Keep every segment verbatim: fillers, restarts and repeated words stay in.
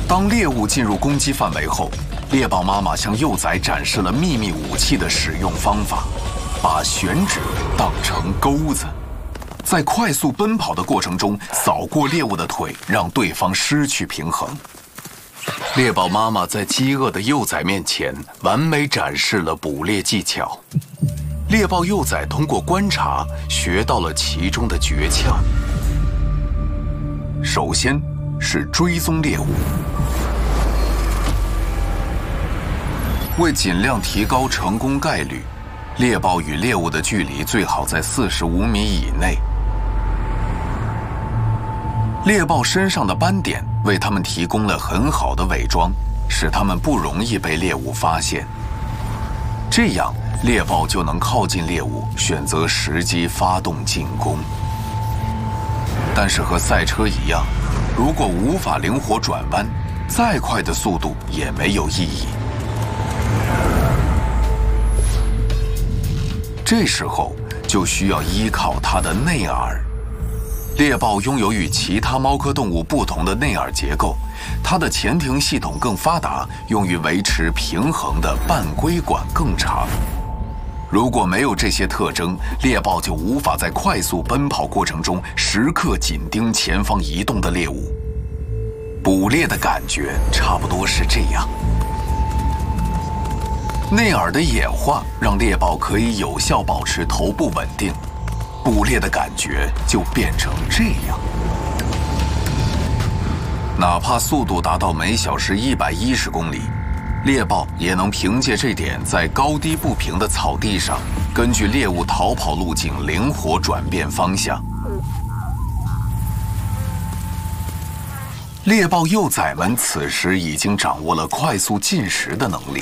当猎物进入攻击范围后，猎豹妈妈向幼崽展示了秘密武器的使用方法，把选址当成钩子，在快速奔跑的过程中扫过猎物的腿，让对方失去平衡。猎豹妈妈在饥饿的幼崽面前完美展示了捕猎技巧。猎豹幼崽通过观察学到了其中的诀窍。首先是追踪猎物。为尽量提高成功概率，猎豹与猎物的距离最好在四十五米以内。猎豹身上的斑点为它们提供了很好的伪装，使它们不容易被猎物发现。这样，猎豹就能靠近猎物，选择时机发动进攻。但是和赛车一样，如果无法灵活转弯，再快的速度也没有意义。这时候就需要依靠它的内耳。猎豹拥有与其他猫科动物不同的内耳结构，它的前庭系统更发达，用于维持平衡的半规管更长。如果没有这些特征，猎豹就无法在快速奔跑过程中时刻紧盯前方移动的猎物。捕猎的感觉差不多是这样。内耳的演化让猎豹可以有效保持头部稳定，捕猎的感觉就变成这样。哪怕速度达到每小时一百一十公里，猎豹也能凭借这点在高低不平的草地上，根据猎物逃跑路径灵活转变方向。猎豹幼崽们此时已经掌握了快速进食的能力。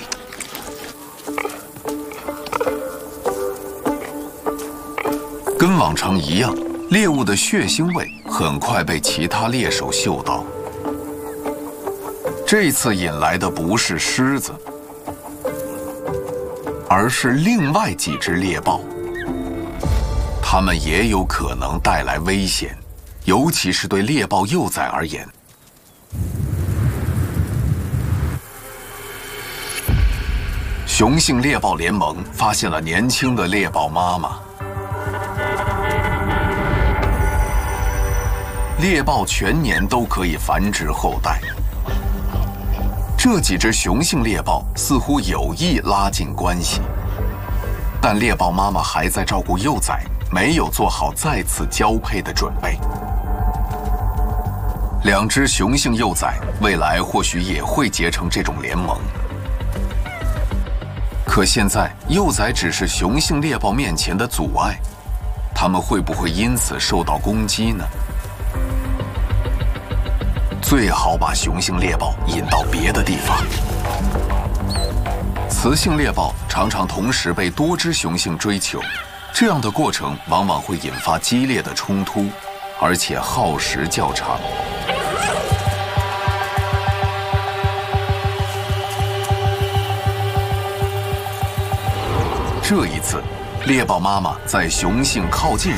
跟往常一样，猎物的血腥味很快被其他猎手嗅到。这次引来的不是狮子，而是另外几只猎豹。它们也有可能带来危险，尤其是对猎豹幼崽而言。雄性猎豹联盟发现了年轻的猎豹妈妈。猎豹全年都可以繁殖后代。这几只雄性猎豹似乎有意拉近关系，但猎豹妈妈还在照顾幼崽，没有做好再次交配的准备。两只雄性幼崽未来或许也会结成这种联盟。可现在，幼崽只是雄性猎豹面前的阻碍，它们会不会因此受到攻击呢？最好把雄性猎豹引到别的地方。雌性猎豹常常同时被多只雄性追求，这样的过程往往会引发激烈的冲突，而且耗时较长。这一次，猎豹妈妈在雄性靠近